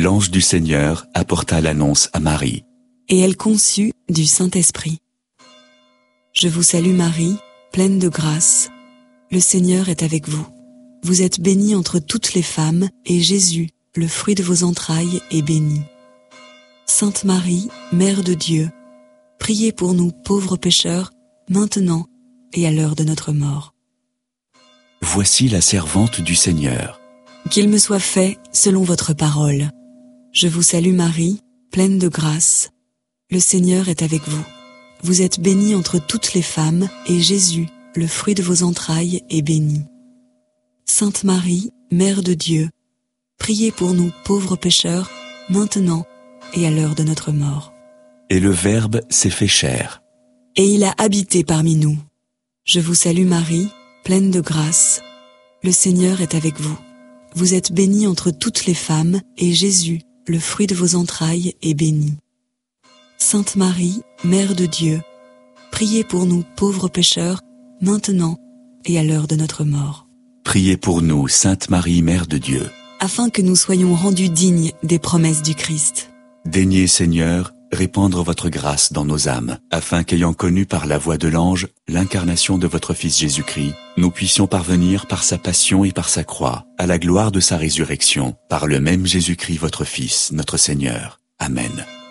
l'ange du Seigneur apporta l'annonce à Marie. Et elle conçut du Saint-Esprit. Je vous salue Marie, pleine de grâce. Le Seigneur est avec vous. Vous êtes bénie entre toutes les femmes, et Jésus, le fruit de vos entrailles, est béni. Sainte Marie, Mère de Dieu, priez pour nous pauvres pécheurs, maintenant et à l'heure de notre mort. Voici la servante du Seigneur. Qu'il me soit fait selon votre parole. Je vous salue Marie, pleine de grâce. Le Seigneur est avec vous. Vous êtes bénie entre toutes les femmes, et Jésus, le fruit de vos entrailles, est béni. Sainte Marie, Mère de Dieu, priez pour nous pauvres pécheurs, maintenant et à l'heure de notre mort. Et le Verbe s'est fait chair. Et il a habité parmi nous. Je vous salue Marie, pleine de grâce. Le Seigneur est avec vous. Vous êtes bénie entre toutes les femmes, et Jésus, le fruit de vos entrailles, est béni. Sainte Marie, Mère de Dieu, priez pour nous pauvres pécheurs, maintenant et à l'heure de notre mort. Priez pour nous, Sainte Marie, Mère de Dieu. Afin que nous soyons rendus dignes des promesses du Christ. Daignez, Seigneur, répandre votre grâce dans nos âmes, afin qu'ayant connu par la voix de l'ange l'incarnation de votre Fils Jésus-Christ, nous puissions parvenir par sa passion et par sa croix, à la gloire de sa résurrection, par le même Jésus-Christ votre Fils, notre Seigneur. Amen.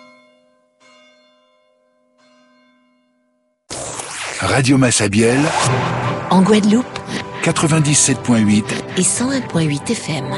Radio Massabielle, en Guadeloupe, 97.8 et 101.8 FM.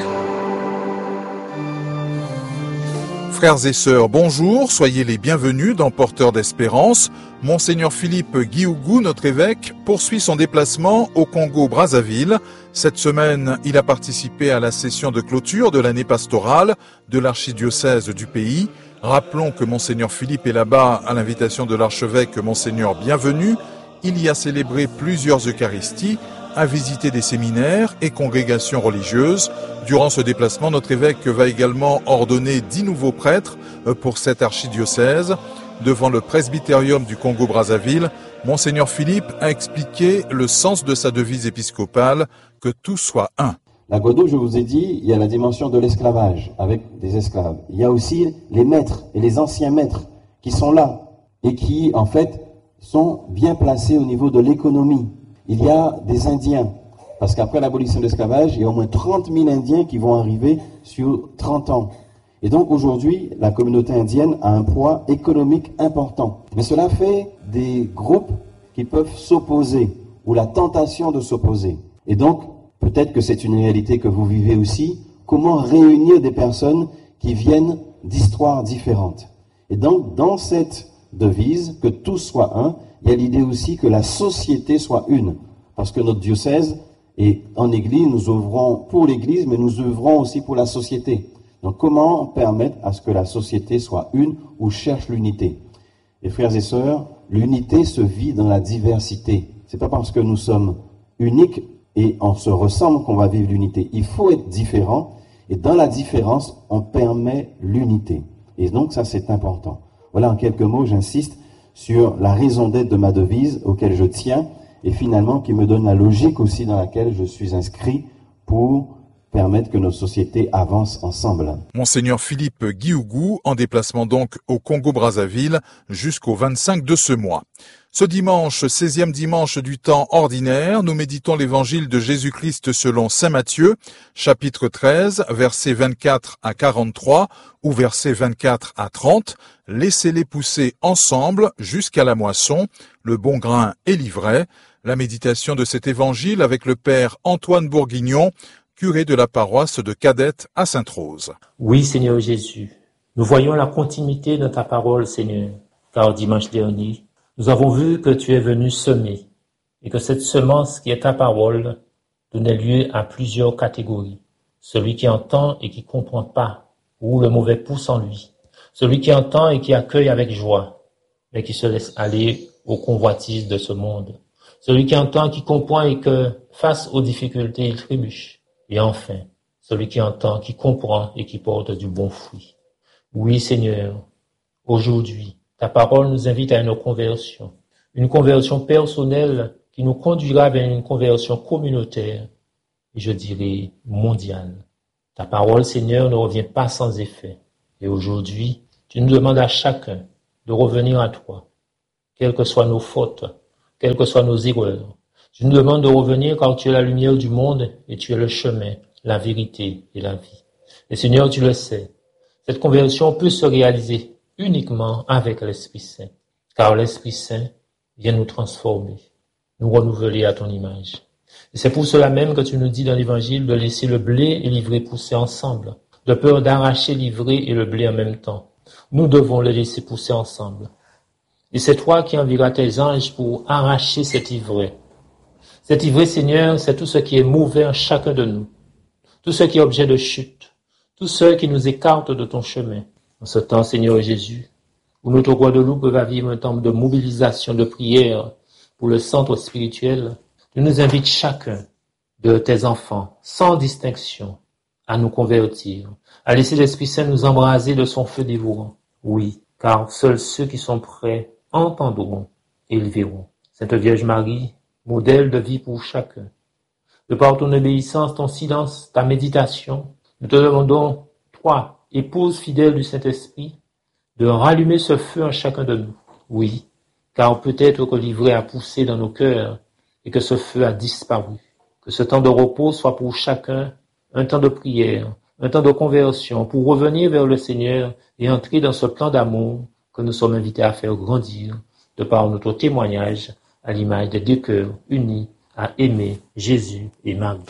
Frères et sœurs, bonjour, soyez les bienvenus dans Porteurs d'Espérance. Monseigneur Philippe Guiougou, notre évêque, poursuit son déplacement au Congo-Brazzaville. Cette semaine, il a participé à la session de clôture de l'année pastorale de l'archidiocèse du pays. Rappelons que Monseigneur Philippe est là-bas à l'invitation de l'archevêque Monseigneur Bienvenu. Il y a célébré plusieurs Eucharisties, a visité des séminaires et congrégations religieuses. Durant ce déplacement, notre évêque va également ordonner 10 nouveaux prêtres pour cet archidiocèse. Devant le presbytérium du Congo-Brazzaville, Monseigneur Philippe a expliqué le sens de sa devise épiscopale, que tout soit un. La Guadeloupe, je vous ai dit, il y a la dimension de l'esclavage avec des esclaves. Il y a aussi les maîtres et les anciens maîtres qui sont là et qui, en fait, sont bien placés au niveau de l'économie. Il y a des Indiens, parce qu'après l'abolition de l'esclavage, il y a au moins 30 000 Indiens qui vont arriver sur 30 ans. Et donc aujourd'hui, la communauté indienne a un poids économique important. Mais cela fait des groupes qui peuvent s'opposer, ou la tentation de s'opposer. Et donc, peut-être que c'est une réalité que vous vivez aussi, comment réunir des personnes qui viennent d'histoires différentes. Et donc, dans cette devise, que tous soient un, il y a l'idée aussi que la société soit une. Parce que notre diocèse, et en Église, nous œuvrons pour l'Église, mais nous œuvrons aussi pour la société. Donc comment permettre à ce que la société soit une ou cherche l'unité? Et frères et sœurs, l'unité se vit dans la diversité. C'est pas parce que nous sommes uniques et on se ressemble qu'on va vivre l'unité. Il faut être différent, et dans la différence, on permet l'unité. Et donc ça, c'est important. Voilà, en quelques mots, j'insiste sur la raison d'être de ma devise, auquel je tiens, et finalement qui me donne la logique aussi dans laquelle je suis inscrit pour permettre que nos sociétés avancent ensemble. Monseigneur Philippe Guiougou, en déplacement donc au Congo-Brazzaville jusqu'au 25 de ce mois. Ce dimanche, 16e dimanche du temps ordinaire, nous méditons l'évangile de Jésus-Christ selon saint Matthieu, chapitre 13, versets 24 à 43 ou versets 24 à 30. Laissez-les pousser ensemble jusqu'à la moisson, le bon grain est livré. La méditation de cet évangile avec le père Antoine Bourguignon, curé de la paroisse de Cadette à Sainte-Rose. Oui, Seigneur Jésus, nous voyons la continuité de ta parole, Seigneur, car dimanche dernier, nous avons vu que tu es venu semer et que cette semence qui est ta parole donnait lieu à plusieurs catégories. Celui qui entend et qui ne comprend pas, ou le mauvais pousse en lui. Celui qui entend et qui accueille avec joie, mais qui se laisse aller aux convoitises de ce monde. Celui qui entend et qui comprend et que, face aux difficultés, il trébuche. Et enfin, celui qui entend, qui comprend et qui porte du bon fruit. Oui, Seigneur, aujourd'hui, ta parole nous invite à une conversion personnelle qui nous conduira vers une conversion communautaire et je dirais mondiale. Ta parole, Seigneur, ne revient pas sans effet. Et aujourd'hui, tu nous demandes à chacun de revenir à toi, quelles que soient nos fautes, quelles que soient nos erreurs. Tu nous demandes de revenir car tu es la lumière du monde et tu es le chemin, la vérité et la vie. Et Seigneur, tu le sais, cette conversion peut se réaliser uniquement avec l'Esprit Saint, car l'Esprit Saint vient nous transformer, nous renouveler à ton image. Et c'est pour cela même que tu nous dis dans l'Évangile de laisser le blé et l'ivraie pousser ensemble, de peur d'arracher l'ivraie et le blé en même temps. Nous devons les laisser pousser ensemble. Et c'est toi qui enverras tes anges pour arracher cet ivraie. Cet ivraie, Seigneur, c'est tout ce qui est mauvais en chacun de nous, tout ce qui est objet de chute, tout ce qui nous écarte de ton chemin. En ce temps, Seigneur Jésus, où notre Guadeloupe va vivre un temps de mobilisation, de prière pour le centre spirituel, tu nous invites chacun de tes enfants, sans distinction, à nous convertir, à laisser l'Esprit Saint nous embraser de son feu dévorant. Oui, car seuls ceux qui sont prêts entendront et ils verront. Sainte Vierge Marie, modèle de vie pour chacun. De par ton obéissance, ton silence, ta méditation, nous te demandons, toi, épouse fidèle du Saint-Esprit, de rallumer ce feu en chacun de nous. Oui, car peut-être que l'ivraie a poussé dans nos cœurs et que ce feu a disparu. Que ce temps de repos soit pour chacun un temps de prière, un temps de conversion pour revenir vers le Seigneur et entrer dans ce plan d'amour que nous sommes invités à faire grandir de par notre témoignage à l'image des deux cœurs unis à aimer Jésus et Marie.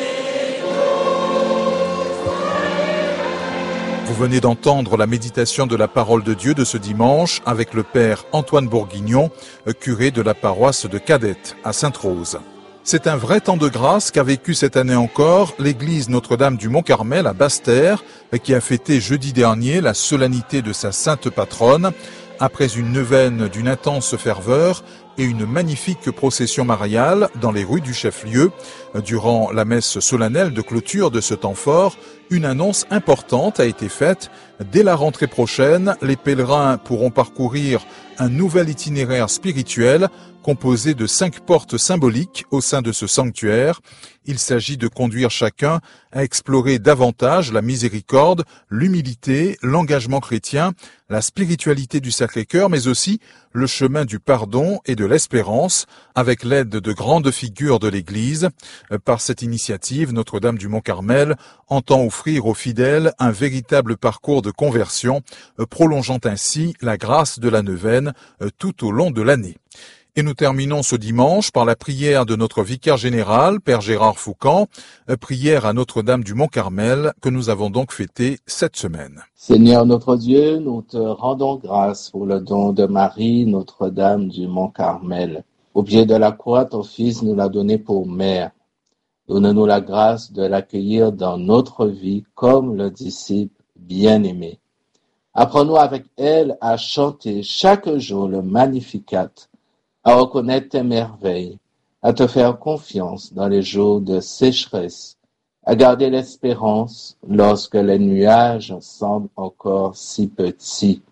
Vous venez d'entendre la méditation de la parole de Dieu de ce dimanche avec le père Antoine Bourguignon, curé de la paroisse de Cadette à Sainte-Rose. C'est un vrai temps de grâce qu'a vécu cette année encore l'église Notre-Dame du Mont-Carmel à Basse-Terre, qui a fêté jeudi dernier la solennité de sa sainte patronne. Après une neuvaine d'une intense ferveur et une magnifique procession mariale dans les rues du chef-lieu, durant la messe solennelle de clôture de ce temps fort, une annonce importante a été faite. Dès la rentrée prochaine, les pèlerins pourront parcourir un nouvel itinéraire spirituel composé de 5 portes symboliques au sein de ce sanctuaire. Il s'agit de conduire chacun à explorer davantage la miséricorde, l'humilité, l'engagement chrétien, la spiritualité du Sacré-Cœur, mais aussi le chemin du pardon et de l'espérance, avec l'aide de grandes figures de l'Église. Par cette initiative, Notre-Dame du Mont-Carmel entend offrir aux fidèles un véritable parcours de conversion, prolongeant ainsi la grâce de la neuvaine tout au long de l'année. Et nous terminons ce dimanche par la prière de notre vicaire général, Père Gérard Foucan, prière à Notre-Dame du Mont-Carmel que nous avons donc fêtée cette semaine. Seigneur notre Dieu, nous te rendons grâce pour le don de Marie, Notre-Dame du Mont-Carmel. Au pied de la croix, ton Fils nous l'a donné pour mère. Donne-nous la grâce de l'accueillir dans notre vie comme le disciple bien-aimé. Apprends-nous avec elle à chanter chaque jour le Magnificat, à reconnaître tes merveilles, à te faire confiance dans les jours de sécheresse, à garder l'espérance lorsque les nuages semblent encore si petits.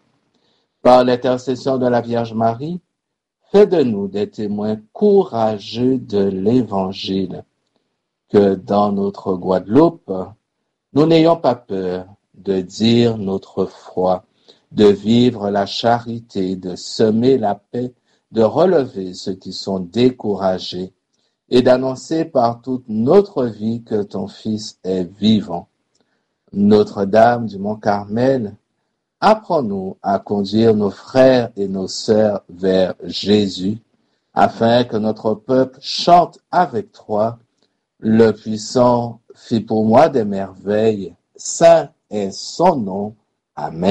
Par l'intercession de la Vierge Marie, fais de nous des témoins courageux de l'Évangile, que dans notre Guadeloupe, nous n'ayons pas peur de dire notre foi, de vivre la charité, de semer la paix, de relever ceux qui sont découragés et d'annoncer par toute notre vie que ton Fils est vivant. Notre-Dame du Mont-Carmel, apprends-nous à conduire nos frères et nos sœurs vers Jésus, afin que notre peuple chante avec toi. Le puissant fit pour moi des merveilles, saint est son nom. Amen.